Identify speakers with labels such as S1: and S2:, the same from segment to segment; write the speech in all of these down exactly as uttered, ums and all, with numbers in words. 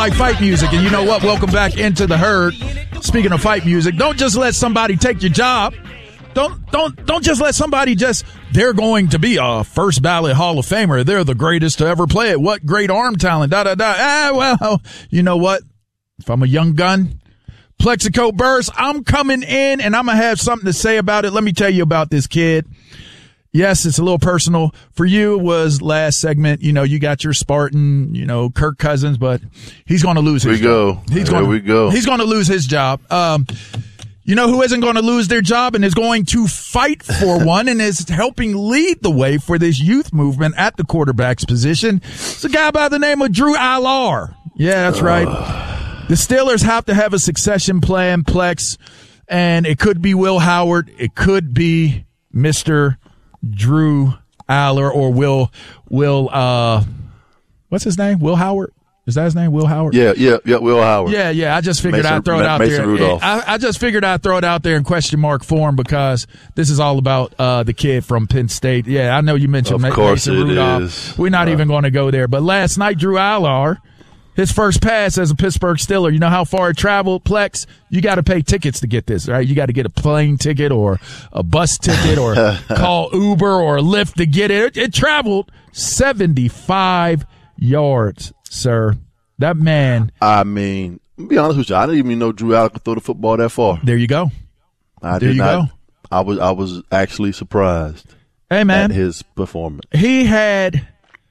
S1: Like fight music, and you know what? Welcome back into the herd. Speaking of fight music, don't just let somebody take your job. Don't don't don't just let somebody just they're going to be a first ballot Hall of Famer. They're the greatest to ever play it. What great arm talent. Da da da. Ah, well, you know what? If I'm a young gun, Plexico Burress, I'm coming in and I'm gonna have something to say about it. Let me tell you about this kid. Yes, it's a little personal. For you, it was last segment. You know, you got your Spartan, you know, Kirk Cousins, but he's going to lose his
S2: we go.
S1: job. He's
S2: there
S1: gonna,
S2: we go.
S1: He's going to lose his job. Um, you know who isn't going to lose their job and is going to fight for one and is helping lead the way for this youth movement at the quarterback's position? It's a guy by the name of Drew Allar. Yeah, that's right. Uh. The Steelers have to have a succession plan, Plex, and it could be Will Howard. It could be Mister Drew Allar or Will, Will, uh, what's his name? Will Howard? Is that his name? Will Howard?
S2: Yeah, yeah, yeah, Will Howard.
S1: Yeah, yeah. I just figured
S2: Mason,
S1: I'd throw it out
S2: Mason
S1: there.
S2: Rudolph.
S1: I, I just figured I'd throw it out there in question mark form because this is all about uh, the kid from Penn State. Yeah, I know you mentioned
S2: of course
S1: Mason
S2: it
S1: Rudolph.
S2: Is.
S1: We're not uh, even going to go there. But last night, Drew Allar, his first pass as a Pittsburgh Steeler, you know how far it traveled, Plex? You got to pay tickets to get this, right? You got to get a plane ticket or a bus ticket or call Uber or Lyft to get it. It, it traveled seventy-five yards, sir. That man.
S2: I mean, to be honest with you, I didn't even know Drew Allar could throw the football that far.
S1: There you go.
S2: I
S1: there
S2: did
S1: you
S2: not,
S1: go.
S2: I was, I was actually surprised.
S1: Hey, man.
S2: At his performance.
S1: He had,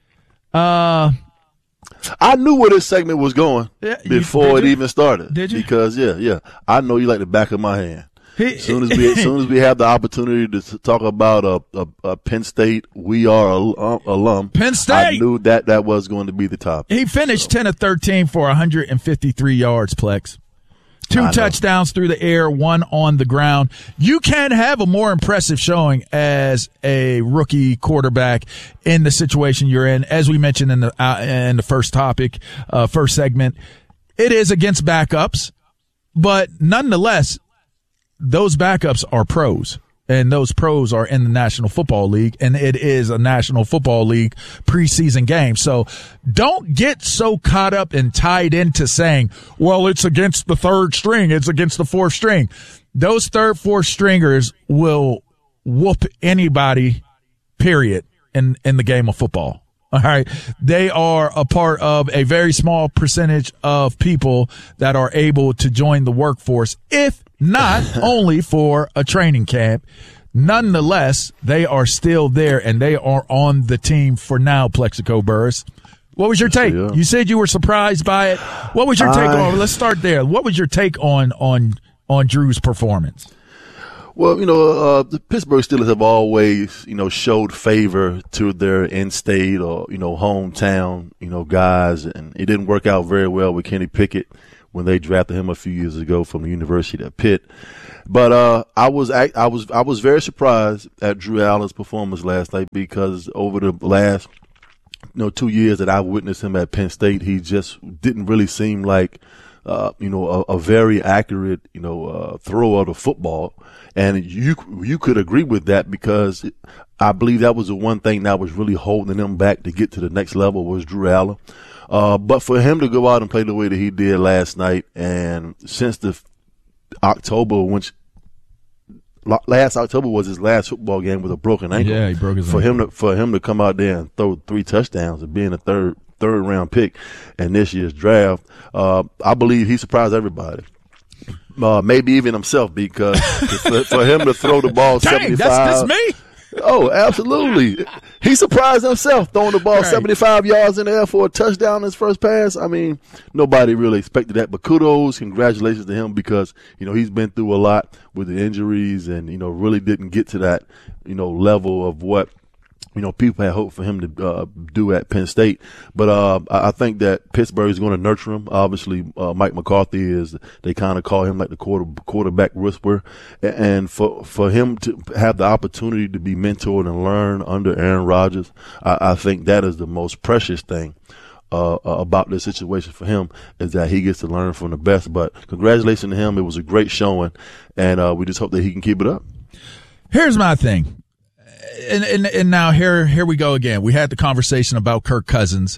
S1: uh,
S2: I knew where this segment was going
S1: yeah,
S2: before
S1: you,
S2: it
S1: you?
S2: even started.
S1: Did you?
S2: Because yeah, yeah, I know you like the back of my hand.
S1: He,
S2: as soon as we, as soon as we have the opportunity to talk about a, a, a Penn State, we are alum, alum.
S1: Penn State.
S2: I knew that that was going to be the topic.
S1: He finished so. ten of thirteen for one hundred fifty-three yards, Plex. Two
S2: I
S1: touchdowns
S2: know.
S1: through the air, one on the ground. You can't have a more impressive showing as a rookie quarterback in the situation you're in. As we mentioned in the uh, in the first topic, uh, first segment, it is against backups, but nonetheless, those backups are pros. And those pros are in the National Football League, and it is a National Football League preseason game. So don't get so caught up and tied into saying, well, it's against the third string, it's against the fourth string. Those third, fourth stringers will whoop anybody, period, in, in the game of football. All right. They are a part of a very small percentage of people that are able to join the workforce, if not only for a training camp. Nonetheless, they are still there and they are on the team for now, Plexico Burress. What was your take?
S2: Yeah.
S1: You said you were surprised by it. What was your take
S2: I,
S1: on, let's start there. What was your take on, on, on Drew's performance?
S2: Well, you know, uh, the Pittsburgh Steelers have always, you know, showed favor to their in-state or, you know, hometown, you know, guys. And it didn't work out very well with Kenny Pickett when they drafted him a few years ago from the University of Pitt. But, uh, I was, I was, I was very surprised at Drew Allar's performance last night because over the last, you know, two years that I've witnessed him at Penn State, he just didn't really seem like, uh, you know, a, a very accurate, you know, uh, thrower of the football. And you, you could agree with that because I believe that was the one thing that was really holding them back to get to the next level was Drew Allar. Uh, but for him to go out and play the way that he did last night, and since the October, which last October was his last football game with a broken ankle.
S1: Yeah, he broke his
S2: for
S1: ankle.
S2: him to, for him to come out there and throw three touchdowns and being a third, third round pick in this year's draft, uh, I believe he surprised everybody. Uh, maybe even himself, because for, for him to throw the ball
S1: Dang,
S2: seventy-five.
S1: That's, that's me.
S2: Oh, absolutely. He surprised himself throwing the ball
S1: right.
S2: seventy-five yards in the air for a touchdown in his first pass. I mean, nobody really expected that, but kudos, congratulations to him because, you know, he's been through a lot with the injuries and, you know, really didn't get to that, you know, level of what, you know, people had hoped for him to uh, do at Penn State. But uh, I think that Pittsburgh is going to nurture him. Obviously, uh, Mike McCarthy is, they kind of call him like the quarter, quarterback whisperer. And for for him to have the opportunity to be mentored and learn under Aaron Rodgers, I, I think that is the most precious thing uh, about this situation for him, is that he gets to learn from the best. But congratulations to him. It was a great showing, and uh, we just hope that he can keep it up.
S1: Here's my thing. And, and, and now here, here we go again. We had the conversation about Kirk Cousins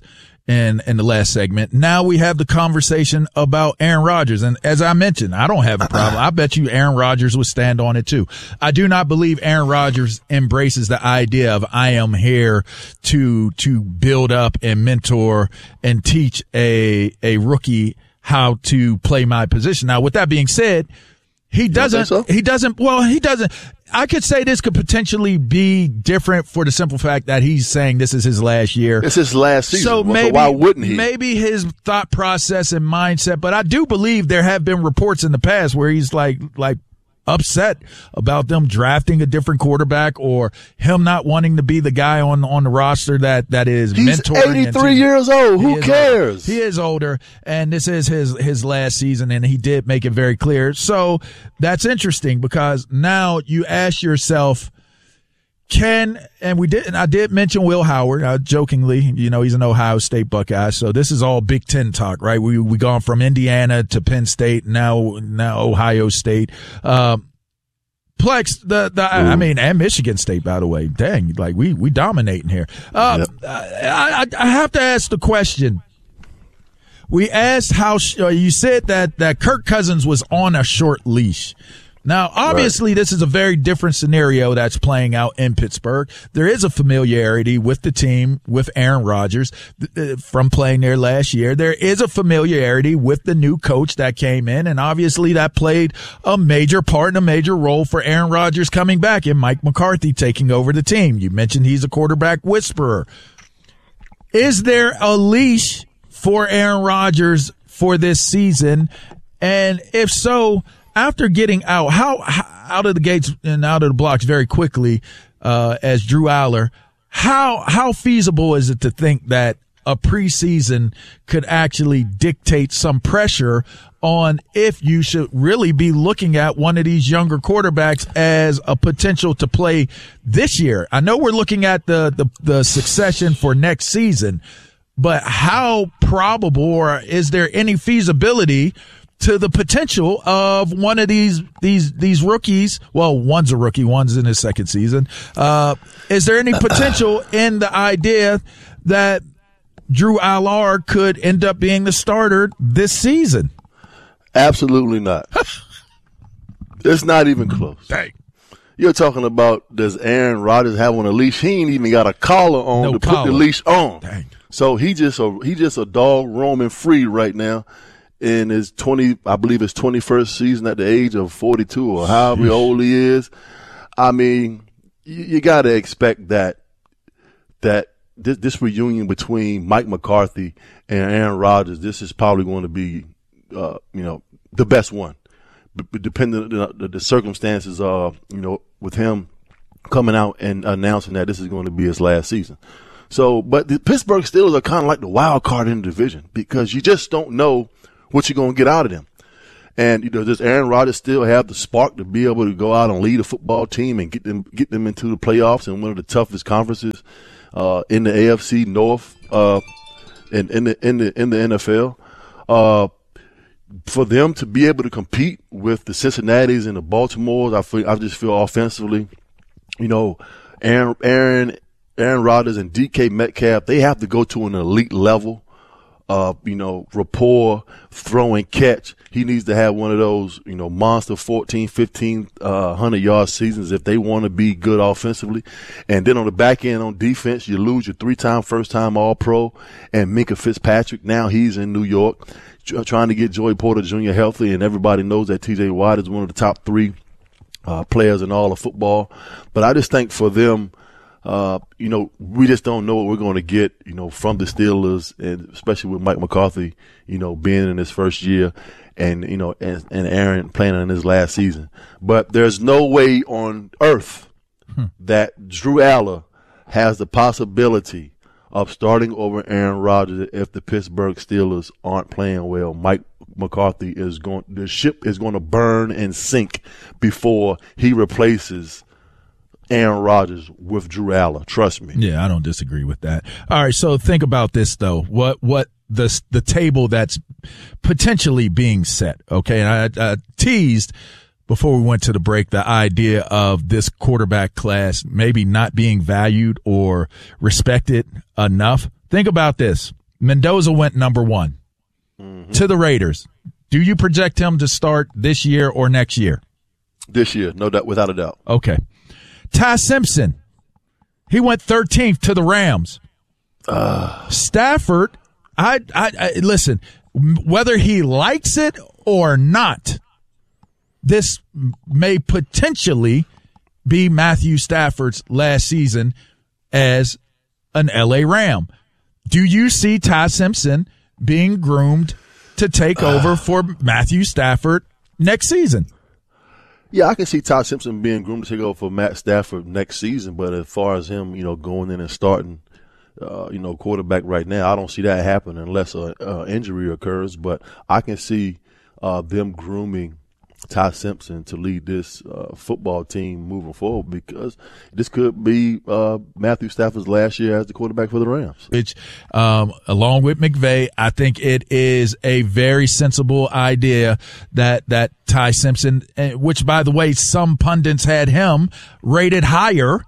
S1: in, in the last segment. Now we have the conversation about Aaron Rodgers. And as I mentioned, I don't have a problem. I bet you Aaron Rodgers would stand on it too. I do not believe Aaron Rodgers embraces the idea of I am here to, to build up and mentor and teach a, a rookie how to play my position. Now, with that being said, he doesn't, so? he doesn't, well, he doesn't, I could say this could potentially be different for the simple fact that he's saying this is his last year.
S2: It's his last season.
S1: So maybe,
S2: so why wouldn't he?
S1: Maybe his thought process and mindset, but I do believe there have been reports in the past where he's like, like, upset about them drafting a different quarterback or him not wanting to be the guy on on the roster that that is
S2: He's
S1: mentoring.
S2: He's eighty-three years old. Who cares?
S1: Older. He is older, and this is his his last season, and he did make it very clear. So that's interesting because now you ask yourself, can, and we did, and I did mention Will Howard, uh, jokingly, you know, he's an Ohio State Buckeye. So this is all Big Ten talk, right? We, we gone from Indiana to Penn State, now, now Ohio State. Um, Plex, the, the, I, I mean, and Michigan State, by the way. Dang, like we, we dominating here. Um, yep. I, I, I have to ask the question. We asked how, uh, you said that, that Kirk Cousins was on a short leash. Now, obviously, right. This is a very different scenario that's playing out in Pittsburgh. There is a familiarity with the team, with Aaron Rodgers uh, from playing there last year. There is a familiarity with the new coach that came in, and obviously that played a major part and a major role for Aaron Rodgers coming back and Mike McCarthy taking over the team. You mentioned he's a quarterback whisperer. Is there a leash for Aaron Rodgers for this season? And if so, after getting out, how, how out of the gates and out of the blocks very quickly, uh, as Drew Aller, how, how feasible is it to think that a preseason could actually dictate some pressure on if you should really be looking at one of these younger quarterbacks as a potential to play this year? I know we're looking at the, the, the succession for next season, but how probable or is there any feasibility to the potential of one of these, these, these rookies? Well, one's a rookie, one's in his second season. Uh, is there any potential in the idea that Drew Aller could end up being the starter this season?
S2: Absolutely not. It's not even close.
S1: Dang.
S2: You're talking about, does Aaron Rodgers have on a leash? He ain't even got a collar on
S1: no
S2: to
S1: collar.
S2: put the leash on.
S1: Dang.
S2: So he just a, he just a dog roaming free right now. In his twenty, I believe his twenty-first season at the age of forty-two or however old he is. I mean, you, you got to expect that, that this, this reunion between Mike McCarthy and Aaron Rodgers, this is probably going to be, uh, you know, the best one. B- depending on the, the circumstances, uh, you know, with him coming out and announcing that this is going to be his last season. So, but the Pittsburgh Steelers are kind of like the wild card in the division because you just don't know what you're going to get out of them. And, you know, does Aaron Rodgers still have the spark to be able to go out and lead a football team and get them, get them into the playoffs in one of the toughest conferences, uh, in the A F C North, uh, and in the, in the, in the N F L? Uh, for them to be able to compete with the Cincinnatis and the Baltimores, I feel, I just feel offensively, you know, Aaron, Aaron, Aaron Rodgers and D K Metcalf, they have to go to an elite level. Uh, you know, rapport, throw and catch. He needs to have one of those, you know, monster fourteen, fifteen, uh, hundred yard seasons if they want to be good offensively. And then on the back end on defense, you lose your three time, first time all pro and Minkah Fitzpatrick. Now he's in New York trying to get Joey Porter Junior healthy. And everybody knows that T J Watt is one of the top three, uh, players in all of football. But I just think for them, Uh, you know, we just don't know what we're going to get, you know, from the Steelers, and especially with Mike McCarthy, you know, being in his first year and, you know, and, and Aaron playing in his last season. But there's no way on earth hmm. that Drew Aller has the possibility of starting over Aaron Rodgers if the Pittsburgh Steelers aren't playing well. Mike McCarthy is going, the ship is going to burn and sink before he replaces Aaron Rodgers with Drew Aller. Trust me.
S1: Yeah, I don't disagree with that. All right, so think about this though. What what the the table that's potentially being set? Okay, and I, I teased before we went to the break the idea of this quarterback class maybe not being valued or respected enough. Think about this. Mendoza went number one mm-hmm. to the Raiders. Do you project him to start this year or next year?
S2: This year, no doubt, without a doubt.
S1: Okay. Ty Simpson, he went thirteenth to the Rams. Uh. Stafford, I, I, I listen, whether he likes it or not, this may potentially be Matthew Stafford's last season as an L A Ram. Do you see Ty Simpson being groomed to take over for Matthew Stafford next season?
S2: Yeah, I can see Ty Simpson being groomed to take over for Matt Stafford next season. But as far as him, you know, going in and starting, uh, you know, quarterback right now, I don't see that happen unless an uh, injury occurs. But I can see uh, them grooming Ty Simpson to lead this uh, football team moving forward, because this could be uh, Matthew Stafford's last year as the quarterback for the Rams.
S1: Which, um, along with McVay, I think it is a very sensible idea that that Ty Simpson, which, by the way, some pundits had him rated higher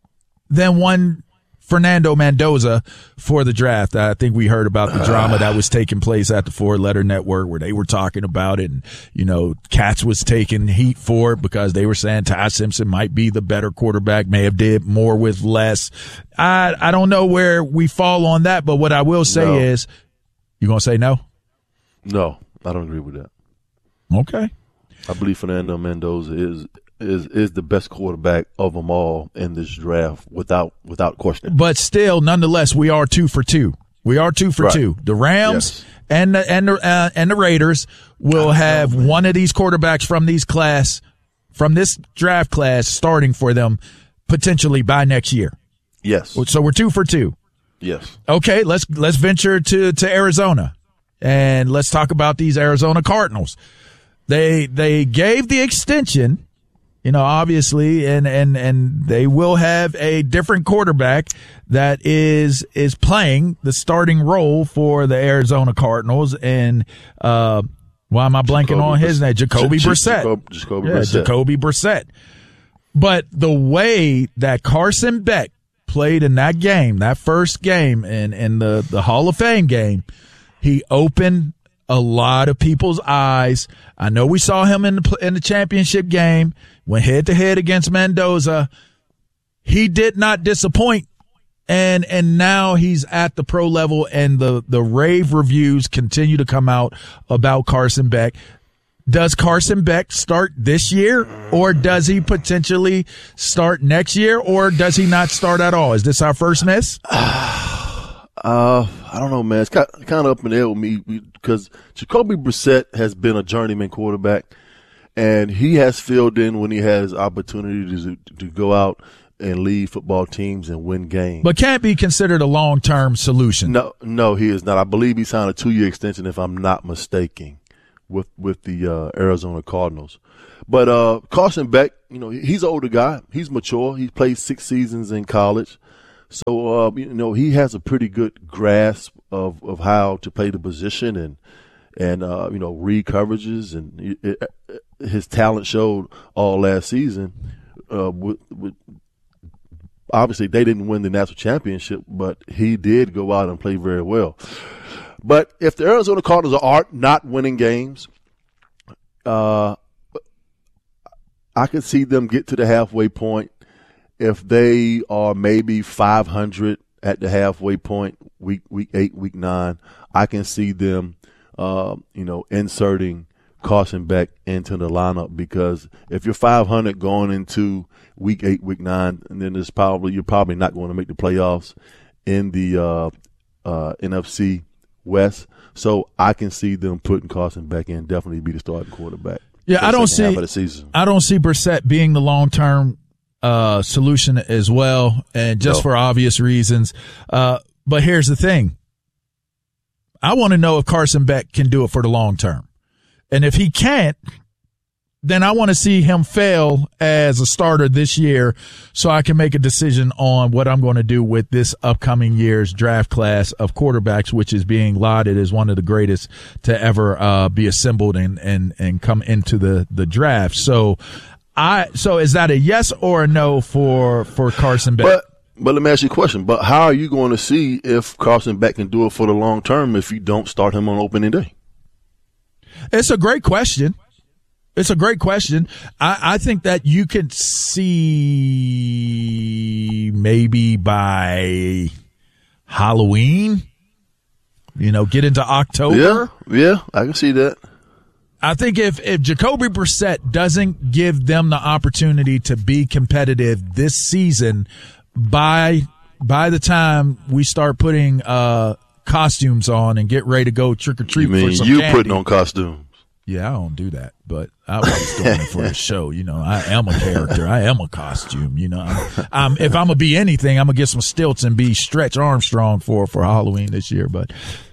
S1: than one Fernando Mendoza for the draft. I think we heard about the drama that was taking place at the Four Letter Network where they were talking about it, and, you know, Katz was taking heat for it because they were saying Ty Simpson might be the better quarterback, may have did more with less. I I don't know where we fall on that, but what I will say no. is, you going to say no?
S2: No, I don't agree with that.
S1: Okay.
S2: I believe Fernando Mendoza is is is the best quarterback of them all in this draft without without question.
S1: But still, nonetheless, we are two for two. We are two for
S2: right.
S1: two. The Rams
S2: yes.
S1: and the and the uh, and the Raiders will have know, one of these quarterbacks from these class from this draft class starting for them potentially by next year.
S2: Yes.
S1: So we're two for two.
S2: Yes.
S1: Okay, let's let's venture to to Arizona and let's talk about these Arizona Cardinals. They they gave the extension. You know, obviously, and, and, and they will have a different quarterback that is, is playing the starting role for the Arizona Cardinals. And, uh, why am I blanking Jacoby on his name? Jacoby J- Brissett.
S2: Jacob, Jacoby
S1: yeah,
S2: Brissett.
S1: Jacoby Brissett. But the way that Carson Beck played in that game, that first game in, in the, the Hall of Fame game, he opened a lot of people's eyes. I know we saw him in the, in the championship game, went head to head against Mendoza. He did not disappoint. And, and now he's at the pro level, and the, the rave reviews continue to come out about Carson Beck. Does Carson Beck start this year, or does he potentially start next year, or does he not start at all? Is this our first miss?
S2: Uh, I don't know, man. It's kind of up in the air with me because Jacoby Brissett has been a journeyman quarterback, and he has filled in when he has opportunity to to go out and lead football teams and win games.
S1: But can't be considered a long-term solution.
S2: No, no, he is not. I believe he signed a two-year extension, if I'm not mistaken, with with the uh, Arizona Cardinals. But uh, Carson Beck, you know, he's an older guy. He's mature. He's played six seasons in college. So, uh, you know, he has a pretty good grasp of, of how to play the position and, and uh, you know, read coverages. And it, it, his talent showed all last season. Uh, with, with, obviously, they didn't win the national championship, but he did go out and play very well. But if the Arizona Cardinals are not winning games, uh, I could see them get to the halfway point. If they are maybe five hundred at the halfway point, week week eight, week nine, I can see them, uh, you know, inserting Carson Beck into the lineup, because if you're five hundred going into week eight, week nine, and then there's probably you're probably not going to make the playoffs in the uh, uh, N F C West. So I can see them putting Carson Beck in, definitely be the starting quarterback.
S1: Yeah, I don't see. I don't see Brissett being the long term Uh, solution as well, and just no. for obvious reasons. Uh, but here's the thing. I want to know if Carson Beck can do it for the long term. And if he can't, then I want to see him fail as a starter this year so I can make a decision on what I'm going to do with this upcoming year's draft class of quarterbacks, which is being lauded as one of the greatest to ever uh, be assembled and, and, and come into the, the draft. So I so is that a yes or a no for for Carson Beck?
S2: But But let me ask you a question. But how are you going to see if Carson Beck can do it for the long term if you don't start him on opening day?
S1: It's a great question. It's a great question. I, I think that you could see maybe by Halloween, you know, get into October.
S2: Yeah, yeah, I can see that.
S1: I think if, if Jacoby Brissett doesn't give them the opportunity to be competitive this season, by by the time we start putting uh, costumes on and get ready to go trick or treat,
S2: you mean
S1: for some
S2: you
S1: candy,
S2: putting on costumes?
S1: Yeah, I don't do that, but I was doing it for the show. You know, I am a character. I am a costume. You know, I'm, I'm, if I'm gonna be anything, I'm gonna get some stilts and be Stretch Armstrong for for Halloween this year. But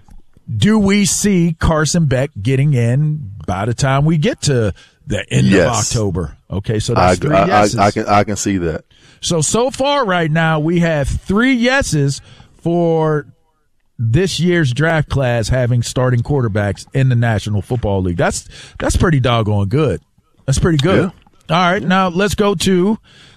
S1: do we see Carson Beck getting in by the time we get to the end
S2: yes.
S1: of October? Okay, so that's
S2: I,
S1: three
S2: I,
S1: yeses.
S2: I, I can I can see that.
S1: So so far right now we have three yeses for this year's draft class having starting quarterbacks in the National Football League. That's that's pretty doggone good. That's pretty good. Yeah. All right, yeah. Now let's go to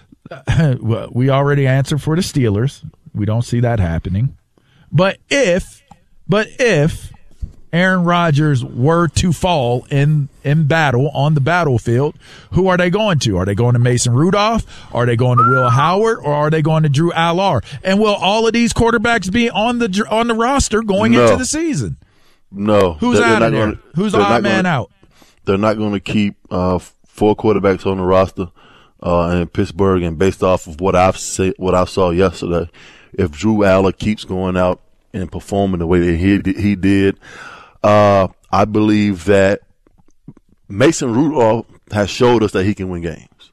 S1: well, we already answered for the Steelers. We don't see that happening. But if but if Aaron Rodgers were to fall in, in battle on the battlefield, who are they going to? Are they going to Mason Rudolph? Are they going to Will Howard? Or are they going to Drew Aller? And will all of these quarterbacks be on the on the roster going
S2: no.
S1: into the season?
S2: No.
S1: Who's
S2: they're,
S1: out
S2: they're
S1: of there?
S2: Gonna,
S1: Who's the odd man
S2: gonna,
S1: out?
S2: They're not going to keep uh, four quarterbacks on the roster uh, in Pittsburgh. And based off of what I've say, what I saw yesterday, if Drew Aller keeps going out and performing the way that he he did. Uh, I believe that Mason Rudolph has showed us that he can win games.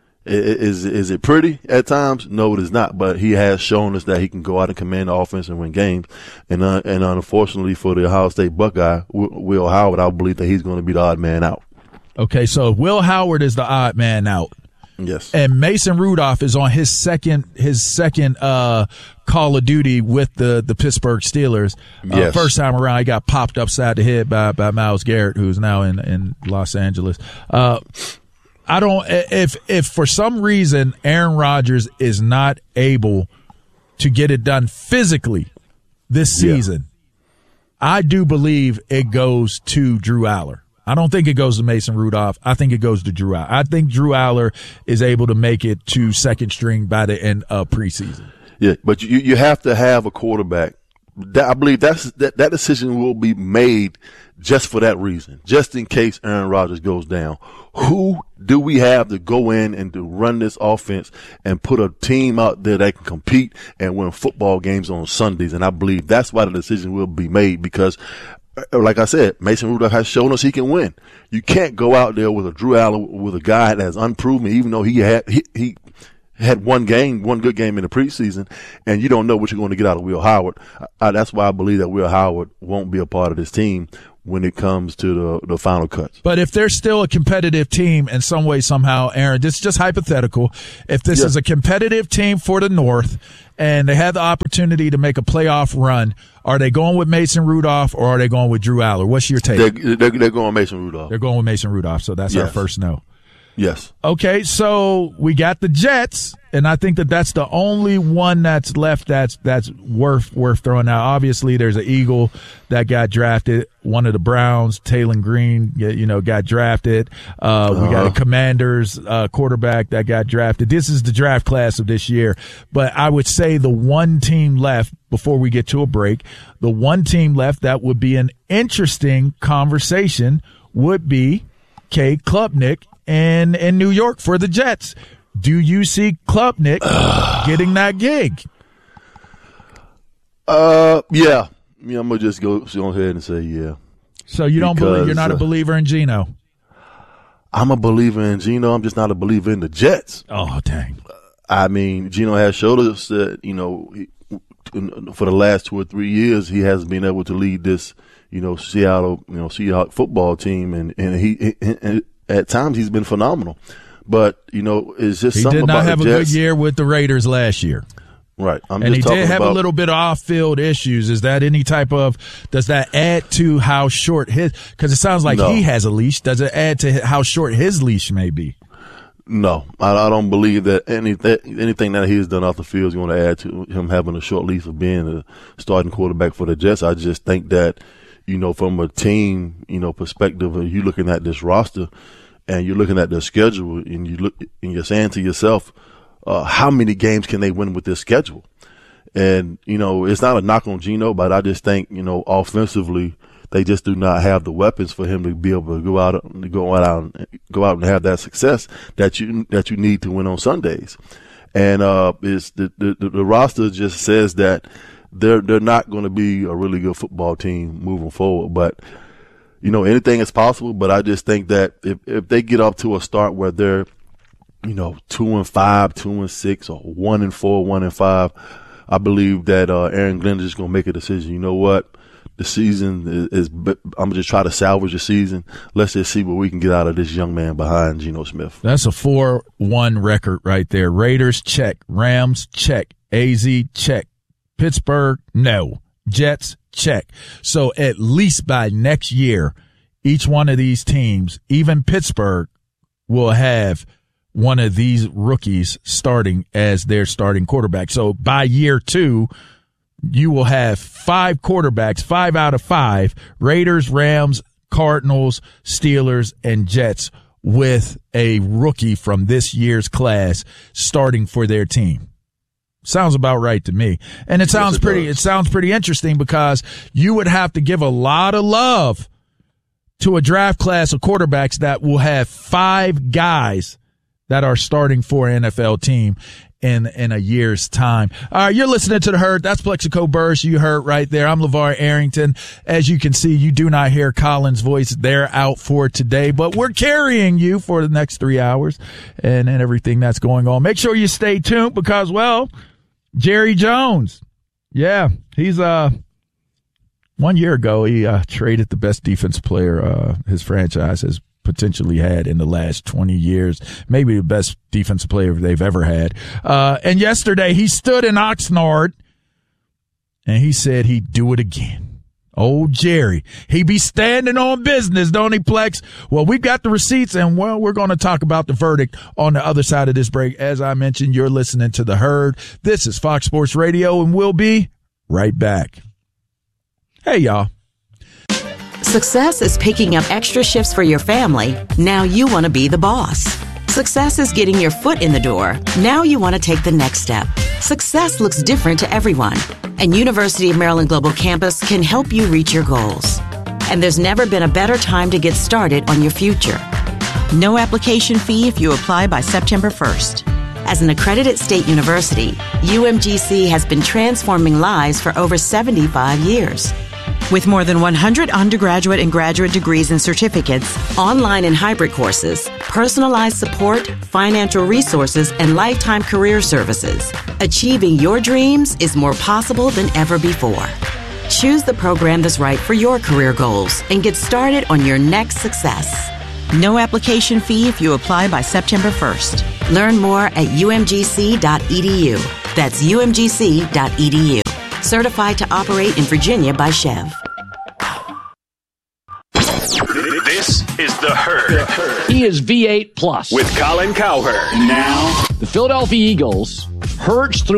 S2: Is is it pretty at times? No, it is not. But he has shown us that he can go out and command the offense and win games. And uh, and unfortunately for the Ohio State Buckeye, Will Howard, I believe that he's going to be the odd man out.
S1: Okay, so Will Howard is the odd man out.
S2: Yes.
S1: And Mason Rudolph is on his second his second uh, Call of Duty with the, the Pittsburgh Steelers. Uh,
S2: yes.
S1: First time around, he got popped upside the head by, by Myles Garrett, who's now in, in Los Angeles. Uh, I don't if if for some reason Aaron Rodgers is not able to get it done physically this season, yeah. I do believe it goes to Drew Aller. I don't think it goes to Mason Rudolph. I think it goes to Drew Aller. I think Drew Aller is able to make it to second string by the end of preseason.
S2: Yeah, but you you have to have a quarterback. That, I believe that's that, that decision will be made just for that reason, just in case Aaron Rodgers goes down. Who do we have to go in and to run this offense and put a team out there that can compete and win football games on Sundays? And I believe that's why the decision will be made because, like I said, Mason Rudolph has shown us he can win. You can't go out there with a Drew Aller, with a guy that's unproven, even though he had he, he had one game, one good game in the preseason, and you don't know what you're going to get out of Will Howard. I, that's why I believe that Will Howard won't be a part of this team when it comes to the the final cuts.
S1: But if they're still a competitive team in some way, somehow, Aaron, this is just hypothetical. If this
S2: yeah.
S1: is a competitive team for the North and they have the opportunity to make a playoff run, are they going with Mason Rudolph or are they going with Drew Aller? What's your take?
S2: They're, they're, they're going Mason Rudolph.
S1: They're going with Mason Rudolph, so that's
S2: yes.
S1: our first no.
S2: Yes.
S1: Okay, so we got the Jets, and I think that that's the only one that's left that's that's worth worth throwing out. Obviously, there's an Eagle that got drafted. One of the Browns, Taylor Green, you know, got drafted. Uh, uh-huh. We got a Commanders uh, quarterback that got drafted. This is the draft class of this year. But I would say the one team left before we get to a break, the one team left that would be an interesting conversation would be Cade Klubnik in, in New York for the Jets. Do you see Klubnik getting that gig?
S2: Uh, yeah. Yeah, I'm gonna just go, go ahead and say yeah.
S1: So you don't
S2: because,
S1: believe you're not a believer in Geno?
S2: I'm a believer in Geno. I'm just not a believer in the Jets.
S1: Oh, dang.
S2: I mean, Geno has showed us that, you know, he, for the last two or three years, he hasn't been able to lead this, you know, Seattle, you know, Seahawks football team, and and he, he, he at times he's been phenomenal. But you know, it's just
S1: he
S2: something
S1: did not
S2: about
S1: have
S2: the
S1: a
S2: Jets.
S1: good year with the Raiders last year.
S2: Right. I'm
S1: and
S2: just
S1: he did have
S2: about,
S1: a little bit of off-field issues. Is that any type of – does that add to how short his – because it sounds like
S2: no.
S1: he has a leash. Does it add to how short his leash may be?
S2: No, I, I don't believe that anything anything that he's done off the field is going to add to him having a short lease of being a starting quarterback for the Jets. I just think that, you know, from a team, you know, perspective, you looking at this roster and you're looking at their schedule and you look and you're saying to yourself, uh, how many games can they win with this schedule? And, you know, it's not a knock on Geno, but I just think, you know, offensively, they just do not have the weapons for him to be able to go out, go out, go out and have that success that you that you need to win on Sundays. And uh, it's the, the the roster just says that they're they're not going to be a really good football team moving forward. But you know, anything is possible. But I just think that if if they get up to a start where they're, you know, two and five, two and six, or one and four, one and five, I believe that uh, Aaron Glenn is going to make a decision. You know what? The season is, is I'm just try to salvage the season. Let's just see what we can get out of this young man behind Geno Smith.
S1: That's a four one record right there. Raiders, check. Rams, check. A Z, check. Pittsburgh, no. Jets, check. So at least by next year, each one of these teams, even Pittsburgh, will have one of these rookies starting as their starting quarterback. So by year two, you will have five quarterbacks, five out of five, Raiders, Rams, Cardinals, Steelers, and Jets with a rookie from this year's class starting for their team. Sounds about right to me. And it sounds yes, it pretty, does. it sounds pretty interesting because you would have to give a lot of love to a draft class of quarterbacks that will have five guys that are starting for an N F L team in in a year's time. All right, you're listening to The Herd. That's Plexico Burress. You heard right there. I'm LeVar Arrington. As you can see, you do not hear Colin's voice. They're out for today, but we're carrying you for the next three hours and, and everything that's going on. Make sure you stay tuned because, well, Jerry Jones. Yeah, he's uh one year ago, he uh, traded the best defense player uh, his franchise has potentially had in the last twenty years, maybe the best defensive player they've ever had. Uh, and yesterday he stood in Oxnard and he said he'd do it again. Oh, Jerry, he be standing on business, don't he, Plex? Well, we've got the receipts and, well, we're going to talk about the verdict on the other side of this break. As I mentioned, you're listening to The Herd. This is Fox Sports Radio and we'll be right back. Hey, y'all.
S3: Success is picking up extra shifts for your family. Now you want to be the boss. Success is getting your foot in the door. Now you want to take the next step. Success looks different to everyone, and University of Maryland Global Campus can help you reach your goals. And there's never been a better time to get started on your future. No application fee if you apply by September first. As an accredited state university, U M G C has been transforming lives for over seventy-five years. With more than one hundred undergraduate and graduate degrees and certificates, online and hybrid courses, personalized support, financial resources, and lifetime career services, achieving your dreams is more possible than ever before. Choose the program that's right for your career goals and get started on your next success. No application fee if you apply by September first. Learn more at U M G C dot E D U. That's U M G C dot E D U. Certified to operate in Virginia by Chev.
S4: This is The Herd.
S5: He is V eight plus.
S4: With Colin Cowherd.
S5: Now, the Philadelphia Eagles, Hurts threw